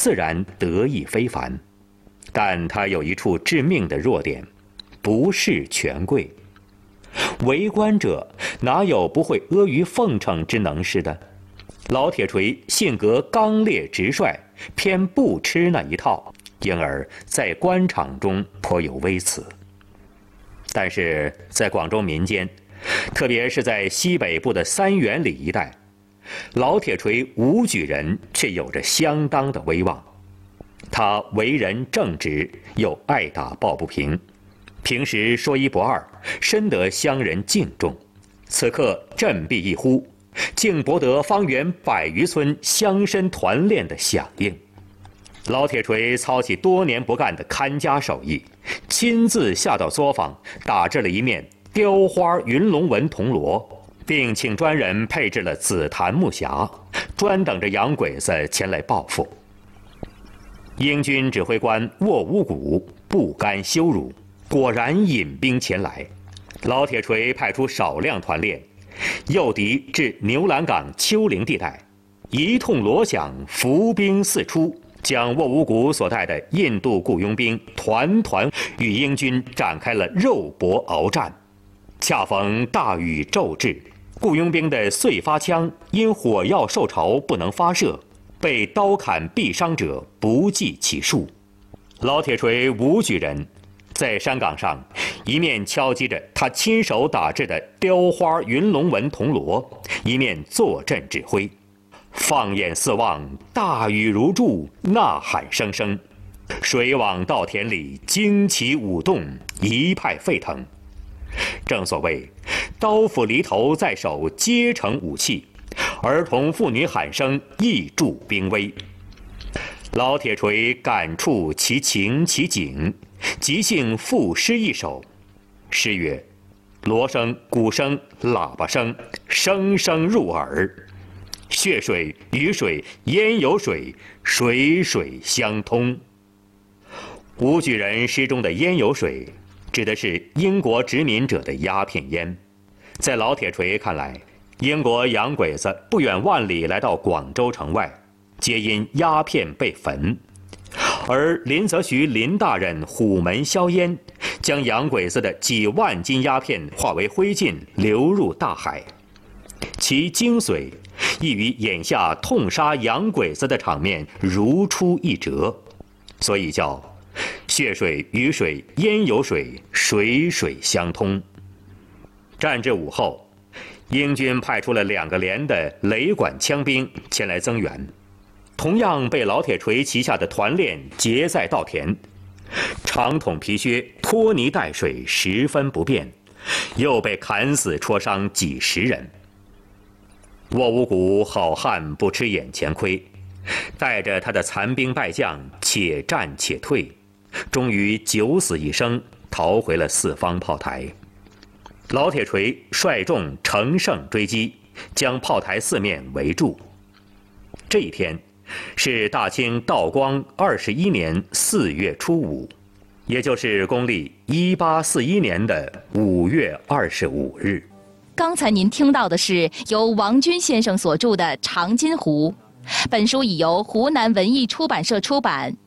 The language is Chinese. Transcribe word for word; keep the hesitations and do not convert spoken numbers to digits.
自然得意非凡，但他有一处致命的弱点，不视权贵。为官者哪有不会阿谀奉承之能事的？老铁锤性格刚烈直率，偏不吃那一套，因而在官场中颇有微词。但是在广州民间，特别是在西北部的三元里一带，老铁锤吴举人却有着相当的威望。他为人正直，又爱打抱不平，平时说一不二，深得乡人敬重。此刻振臂一呼，竟博得方圆百余村乡绅团练的响应。老铁锤操起多年不干的看家手艺，亲自下到作坊，打制了一面雕花云龙纹铜锣，并请专人配置了紫檀木匣，专等着洋鬼子前来报复。英军指挥官沃乌古不甘羞辱，果然引兵前来。老铁锤派出少量团练，诱敌至牛栏岗丘陵地带，一通锣响，伏兵四出，将沃乌古所带的印度雇佣兵团团与英军展开了肉搏鏖战。恰逢大雨骤至，雇佣兵的碎发枪因火药受潮不能发射，被刀砍毙伤者不计其数。老铁锤吴举人在山岗上一面敲击着他亲手打制的雕花云龙纹铜锣，一面坐镇指挥。放眼四望，大雨如注，呐喊声声，水往稻田里惊起舞动，一派沸腾。正所谓刀斧犁头在手，皆成武器，儿童妇女喊声亦助兵威。老铁锤感触其情其景，即兴赋诗一首。诗曰：锣声、鼓声、喇叭声，声声入耳。血水、雨水、烟油水，水水相通。吴举人诗中的烟油水，指的是英国殖民者的鸦片烟。在老铁锤看来，英国洋鬼子不远万里来到广州城外，皆因鸦片被焚。而林则徐林大人虎门销烟，将洋鬼子的几万斤鸦片化为灰烬，流入大海。其精髓亦与眼下痛杀洋鬼子的场面如出一辙，所以叫血水、雨水、烟油水，水水相通。战至午后，英军派出了两个连的雷管枪兵前来增援，同样被老铁锤旗下的团练截在稻田，长筒皮靴拖泥带水，十分不便，又被砍死戳伤几十人。沃乌古好汉不吃眼前亏，带着他的残兵败将且战且退，终于九死一生，逃回了四方炮台。老铁锤率众乘胜追击，将炮台四面围住。这一天是大清道光二十一年四月初五，也就是公历一八四一年的五月二十五日。 刚才您听到的是由王军先生所著的《长津湖》，本书已由湖南文艺出版社出版，